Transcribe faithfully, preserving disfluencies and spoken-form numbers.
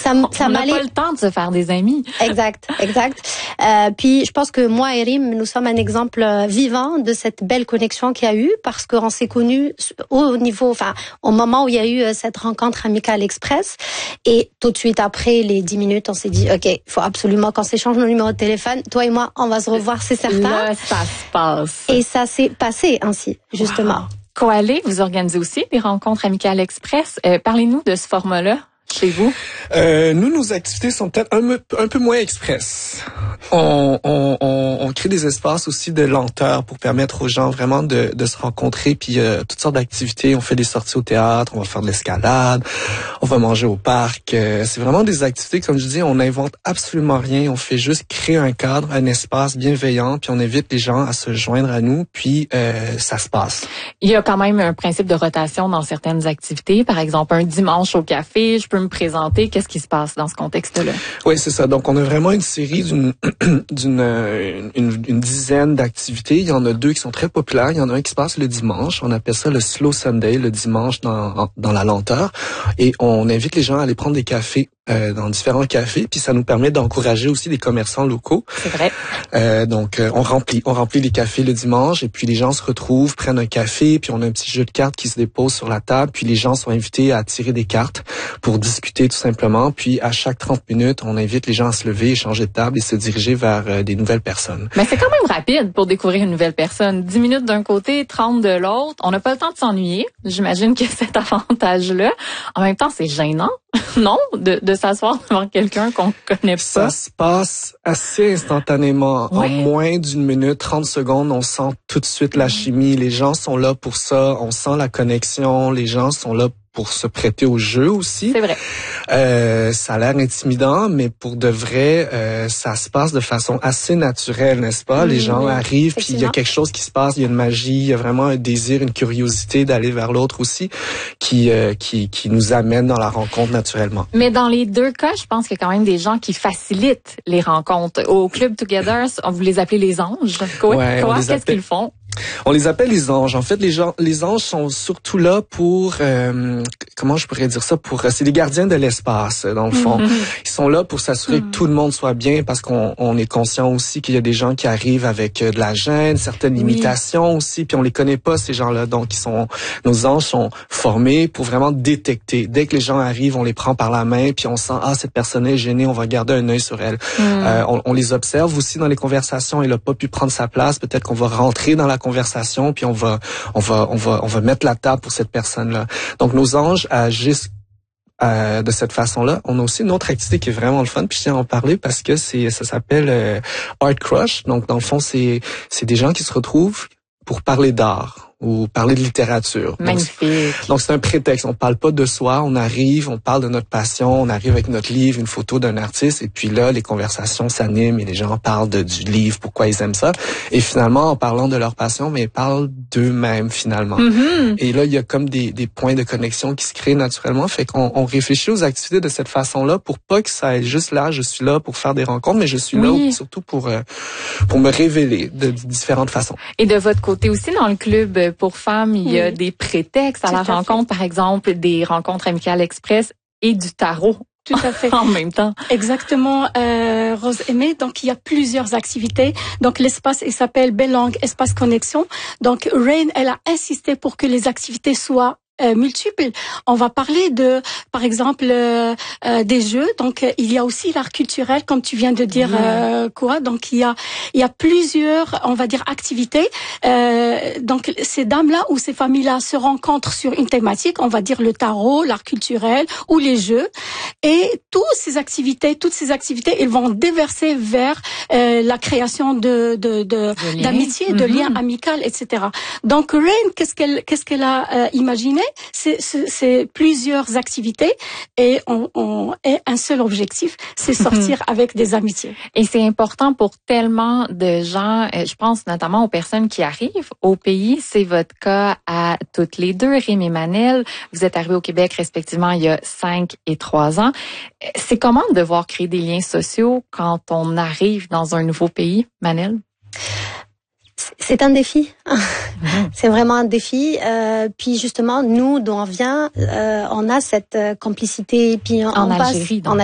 ça, ça on n'a m'allait... pas le temps de se faire des amis. Exact, exact. Euh, puis je pense que moi et Rim, nous sommes un exemple vivant de cette belle connexion qu'il y a eu parce qu'on s'est connus au niveau, enfin, au moment où il y a eu cette rencontre amicale express. Et tout de suite après les dix minutes, on s'est dit, OK, il faut absolument qu'on s'échange nos numéros de téléphone. Toi et moi, on va se revoir, c'est certain. Là, ça se passe. Et ça s'est passé ainsi, justement. Wow. Coalé, vous organisez aussi des rencontres amicales express. Euh, parlez-nous de ce format-là chez vous. Euh, nous, nos activités sont peut-être un, un peu moins express. On, on, on, on crée des espaces aussi de lenteur pour permettre aux gens vraiment de, de se rencontrer. Puis euh, toutes sortes d'activités. On fait des sorties au théâtre, on va faire de l'escalade, on va manger au parc. Euh, c'est vraiment des activités, comme je dis, on n'invente absolument rien. On fait juste créer un cadre, un espace bienveillant, puis on invite les gens à se joindre à nous, puis euh, ça se passe. Il y a quand même un principe de rotation dans certaines activités. Par exemple, un dimanche au café, je peux me présenter. Qu'est-ce qui se passe dans ce contexte-là? Oui, c'est ça. Donc, on a vraiment une série d'une d'une une, une dizaine d'activités. Il y en a deux qui sont très populaires. Il y en a un qui se passe le dimanche. On appelle ça le Slow Sunday, le dimanche dans dans la lenteur. Et on invite les gens à aller prendre des cafés euh, dans différents cafés. Puis ça nous permet d'encourager aussi des commerçants locaux. C'est vrai. Euh, donc, euh, on remplit on remplit les cafés le dimanche. Et puis les gens se retrouvent, prennent un café. Puis on a un petit jeu de cartes qui se dépose sur la table. Puis les gens sont invités à tirer des cartes pour discuter tout simplement. Puis à chaque trente minutes, on invite les gens à se lever, changer de table et se diriger vers euh, des nouvelles personnes. Mais c'est quand même rapide pour découvrir une nouvelle personne. dix minutes d'un côté, trente de l'autre. On n'a pas le temps de s'ennuyer. J'imagine que cet avantage-là. En même temps, c'est gênant, non? De, de s'asseoir devant quelqu'un qu'on connaît pas. Ça se passe assez instantanément. Ouais. En moins d'une minute, trente secondes, on sent tout de suite la chimie. Les gens sont là pour ça. On sent la connexion. Les gens sont là pour se prêter au jeu aussi. C'est vrai. Euh, ça a l'air intimidant, mais pour de vrai, euh, ça se passe de façon assez naturelle, n'est-ce pas? Mmh, les gens arrivent, puis il y a quelque chose qui se passe, il y a une magie, il y a vraiment un désir, une curiosité d'aller vers l'autre aussi, qui euh, qui qui nous amène dans la rencontre naturellement. Mais dans les deux cas, je pense qu'il y a quand même des gens qui facilitent les rencontres. Au Club Together, on vous les appelez les anges. Quoi? Ouais, Quoi? Qu'est-ce appelle... qu'ils font? On les appelle les anges. En fait, les gens, les anges sont surtout là pour, euh, comment je pourrais dire ça, pour, c'est les gardiens de l'espace dans le fond. Mm-hmm. Ils sont là pour s'assurer mm-hmm. que tout le monde soit bien, parce qu'on on est conscient aussi qu'il y a des gens qui arrivent avec de la gêne, certaines limitations oui. aussi, puis on les connaît pas ces gens-là. Donc ils sont, nos anges sont formés pour vraiment détecter. Dès que les gens arrivent, on les prend par la main, puis on sent ah cette personne est gênée, on va garder un œil sur elle. Mm. Euh, on, on les observe aussi dans les conversations. Elle a pas pu prendre sa place. Peut-être qu'on va rentrer dans la conversation, puis on va, on va, on va, on va mettre la table pour cette personne-là. Donc, nos anges agissent euh, de cette façon-là. On a aussi une autre activité qui est vraiment le fun, puis je tiens à en parler parce que c'est, ça s'appelle euh, Art Crush. Donc, dans le fond, c'est, c'est des gens qui se retrouvent pour parler d'art ou parler de littérature. Magnifique. Donc, donc c'est un prétexte. On parle pas de soi. On arrive, on parle de notre passion. On arrive avec notre livre, une photo d'un artiste, et puis là, les conversations s'animent et les gens parlent de, du livre, pourquoi ils aiment ça. Et finalement, en parlant de leur passion, mais ils parlent d'eux-mêmes finalement. Mm-hmm. Et là, il y a comme des, des points de connexion qui se créent naturellement. Fait qu'on on réfléchit aux activités de cette façon-là pour pas que ça aille juste là. Je suis là pour faire des rencontres, mais je suis oui. là surtout pour euh, pour me révéler de, de différentes façons. Et de votre côté aussi, dans le club pour femmes, il y a oui. des prétextes à Tout la à rencontre, fait. Par exemple, des rencontres amicales express et du tarot. Tout à fait. En même temps. Exactement, euh, Rose Aimée. Donc, il y a plusieurs activités. Donc, l'espace, il s'appelle Belong Espace Connexion. Donc, Rain, elle a insisté pour que les activités soient Euh, multiples. On va parler de, par exemple, euh, euh, des jeux. Donc, euh, il y a aussi l'art culturel, comme tu viens de dire, euh, quoi. Donc, il y a, il y a plusieurs, on va dire, activités. Euh, donc, ces dames-là ou ces familles-là se rencontrent sur une thématique. On va dire le tarot, l'art culturel ou les jeux. Et toutes ces activités, toutes ces activités, ils vont déverser vers euh, la création de, de, de, de d'amitié, de mm-hmm. liens amicaux, et cetera. Donc, Rain, qu'est-ce qu'elle, qu'est-ce qu'elle a euh, imaginé? C'est, c'est, c'est plusieurs activités et on, on est un seul objectif, c'est sortir avec des amitiés. Et c'est important pour tellement de gens, je pense notamment aux personnes qui arrivent au pays. C'est votre cas à toutes les deux, Rim et Manel. Vous êtes arrivés au Québec respectivement il y a cinq et trois ans. C'est comment de devoir créer des liens sociaux quand on arrive dans un nouveau pays, Manel? C'est un défi. Mmh. C'est vraiment un défi. Euh, puis justement, nous, d'où on vient, euh, on a cette complicité. Puis on, en on Algérie, passe, donc.